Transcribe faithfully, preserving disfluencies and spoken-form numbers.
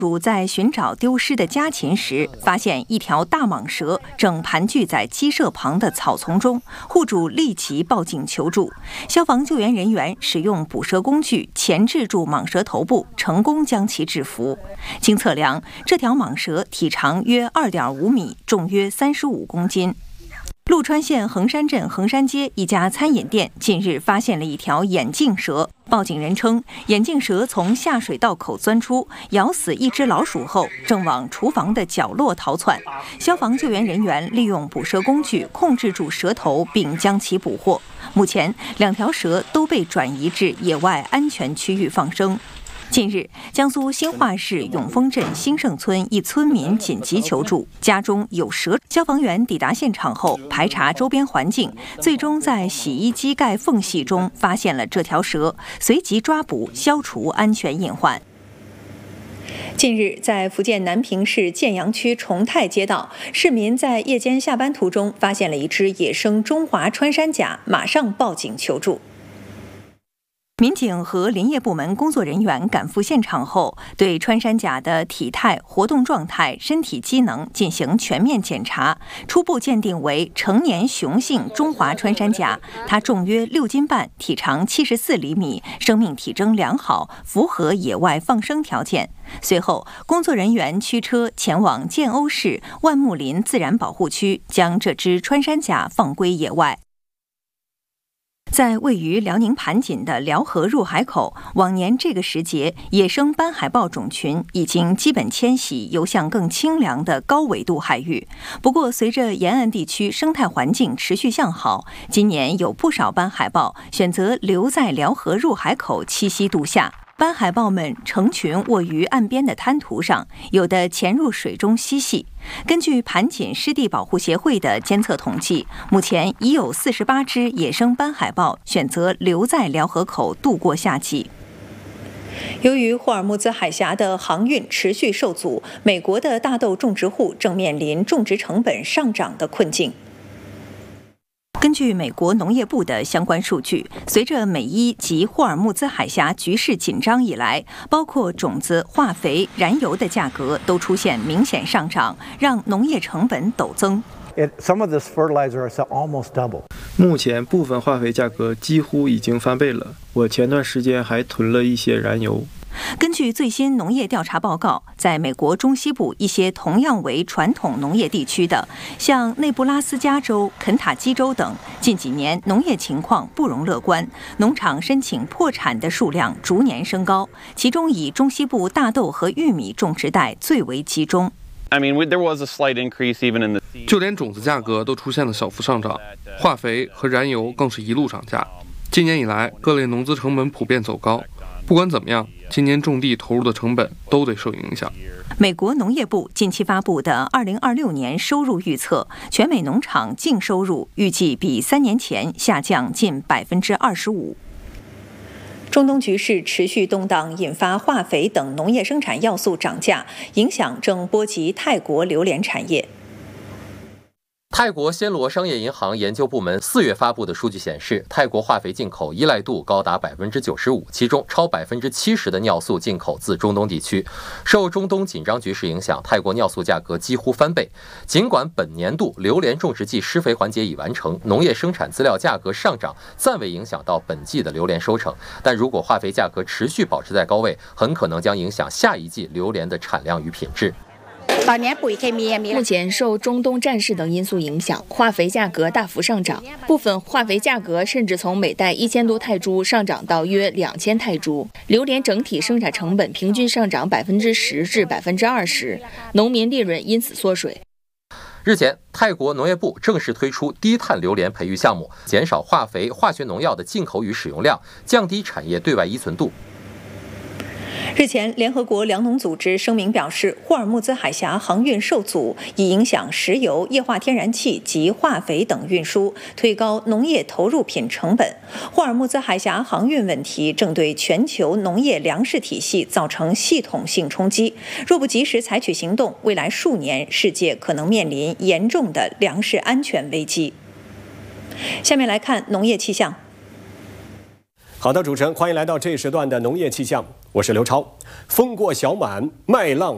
主在寻找丢失的家禽时，发现一条大蟒蛇正盘踞在鸡舍旁的草丛中，户主立即报警求助。消防救援人员使用捕蛇工具钳制住蟒蛇头部，成功将其制服。经测量，这条蟒蛇体长约 二点五米，重约三十五公斤。陆川县横山镇横山街一家餐饮店近日发现了一条眼镜蛇。报警人称，眼镜蛇从下水道口钻出，咬死一只老鼠后，正往厨房的角落逃窜。消防救援人员利用捕蛇工具控制住蛇头，并将其捕获。目前，两条蛇都被转移至野外安全区域放生。近日，江苏兴化市永丰镇兴盛村一村民紧急求助，家中有蛇。消防员抵达现场后，排查周边环境，最终在洗衣机盖缝隙中发现了这条蛇，随即抓捕，消除安全隐患。近日，在福建南平市建阳区崇泰街道，市民在夜间下班途中发现了一只野生中华穿山甲，马上报警求助。民警和林业部门工作人员赶赴现场后，对穿山甲的体态、活动状态、身体机能进行全面检查，初步鉴定为成年雄性中华穿山甲，它重约六斤半，体长七十四厘米，生命体征良好，符合野外放生条件。随后，工作人员驱车前往建瓯市万木林自然保护区，将这只穿山甲放归野外。在位于辽宁盘锦的辽河入海口，往年这个时节，野生斑海豹种群已经基本迁徙游向更清凉的高纬度海域。不过，随着沿岸地区生态环境持续向好，今年有不少斑海豹选择留在辽河入海口栖息度夏。斑海豹们成群卧于岸边的滩涂上，有的潜入水中嬉戏。根据盘锦湿地保护协会的监测统计，目前已有四十八只野生斑海豹选择留在辽河口度过夏季。由于霍尔木兹海峡的航运持续受阻，美国的大豆种植户正面临种植成本上涨的困境。根据美国农业部的相关数据，随着美伊及霍尔木兹海峡局势紧张以来，包括种子、化肥、燃油的价格都出现明显上涨，让农业成本陡增。 目前部分化肥价格几乎已经翻倍了，我前段时间还囤了一些燃油。 根据最新农业调查报告，在美国中西部一些同样为传统农业地区的，像内布拉斯加州、肯塔基州等，近几年农业情况不容乐观，农场申请破产的数量逐年升高，其中以中西部大豆和玉米种植带最为集中。 就连种子价格都出现了小幅上涨，化肥和燃油更是一路涨价。今年以来，各类农资成本普遍走高。不管怎么样，今年种地投入的成本都得受影响。 美国农业部近期发布的二零二六年收入预测，全美农场净收入预计比三年前下降近百分之二十五。中东局势持续动荡，引发化肥等农业生产要素涨价，影响正波及泰国榴莲产业。 泰国暹罗商业银行研究部门四月发布的数据显示，泰国化肥进口依赖度高达百分之九十五，其中超百分之七十的尿素进口自中东地区。受中东紧张局势影响，泰国尿素价格几乎翻倍。尽管本年度榴莲种植季施肥环节已完成，农业生产资料价格上涨暂未影响到本季的榴莲收成，但如果化肥价格持续保持在高位，很可能将影响下一季榴莲的产量与品质。 目前受中东战事等因素影响，化肥价格大幅上涨，部分化肥价格甚至从每袋一千多泰铢上涨到约两千泰铢。榴莲整体生产成本平均上涨百分之十至百分之二十，农民利润因此缩水。 日前，泰国农业部正式推出低碳榴莲培育项目，减少化肥、化学农药的进口与使用量，降低产业对外依存度。 日前，联合国粮农组织声明表示，霍尔木兹海峡航运受阻，已影响石油、液化天然气及化肥等运输，推高农业投入品成本。霍尔木兹海峡航运问题正对全球农业粮食体系造成系统性冲击，若不及时采取行动，未来数年世界可能面临严重的粮食安全危机。下面来看农业气象。 好的，主持人，欢迎来到这一时段的农业气象，我是刘超。风过小满，麦浪